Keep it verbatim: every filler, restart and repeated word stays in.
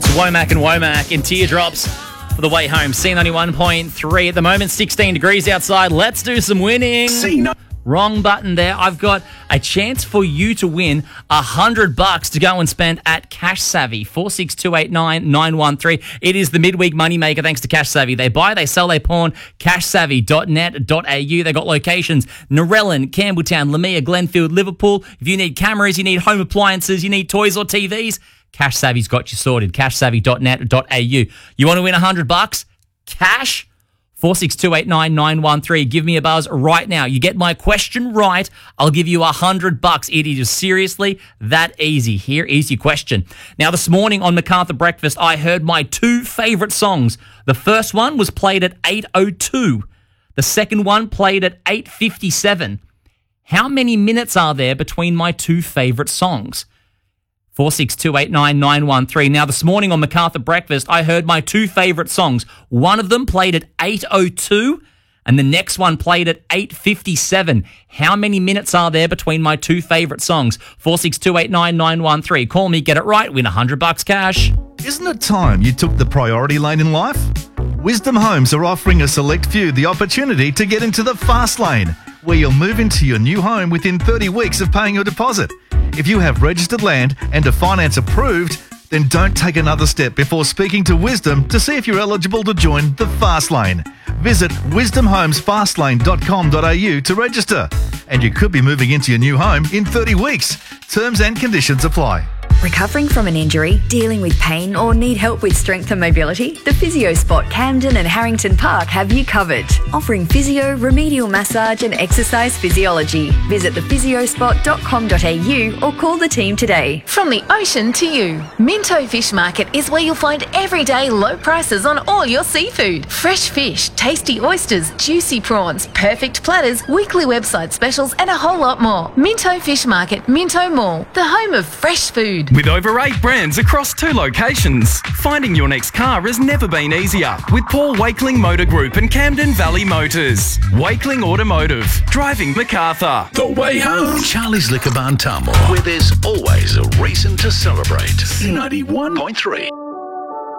Womack and Womack in Teardrops for the way home. C ninety-one point three at the moment, sixteen degrees outside. Let's do some winning. C nine. Wrong button there. I've got a chance for you to win a hundred bucks to go and spend at Cash Savvy. four six two eight nine nine one three. It is the midweek moneymaker thanks to Cash Savvy. They buy, they sell, they pawn. cash savvy dot net dot a u. They got locations Narellan, Campbelltown, Lamia, Glenfield, Liverpool. If you need cameras, you need home appliances, you need toys or T Vs, Cash Savvy's got you sorted. cash savvy dot net dot a u. You want to win a hundred bucks? Cash? four six two eight nine nine one three. Give me a buzz right now. You get my question right, I'll give you a hundred bucks. It is seriously that easy. Here is your question. Now, this morning on MacArthur Breakfast, I heard my two favourite songs. The first one was played at eight oh two. The second one played at eight fifty-seven. How many minutes are there between my two favourite songs? four six two eight nine nine one three. Now, this morning on MacArthur Breakfast, I heard my two favourite songs. One of them played at eight oh two and the next one played at eight fifty-seven. How many minutes are there between my two favourite songs? four six two eight nine nine one three. Call me, get it right, win a hundred bucks cash. Isn't it time you took the priority lane in life? Wisdom Homes are offering a select few the opportunity to get into the fast lane, where you'll move into your new home within thirty weeks of paying your deposit. If you have registered land and are finance approved, then don't take another step before speaking to Wisdom to see if you're eligible to join the fast lane. Visit wisdom homes fast lane dot com dot a u to register, and you could be moving into your new home in thirty weeks. Terms and conditions apply. Recovering from an injury, dealing with pain, or need help with strength and mobility? The Physio Spot Camden and Harrington Park have you covered. Offering physio, remedial massage and exercise physiology. Visit the physio spot dot com dot a u or call the team today. From the ocean to you, Minto Fish Market is where you'll find everyday low prices on all your seafood. Fresh fish, tasty oysters, juicy prawns, perfect platters, weekly website specials and a whole lot more. Minto Fish Market, Minto Mall, the home of fresh food. With over eight brands across two locations, finding your next car has never been easier with Paul Wakeling Motor Group and Camden Valley Motors. Wakeling Automotive, driving MacArthur. The way home. Charlie's Liquor Barn Tamworth, where there's always a reason to celebrate. C ninety-one point three.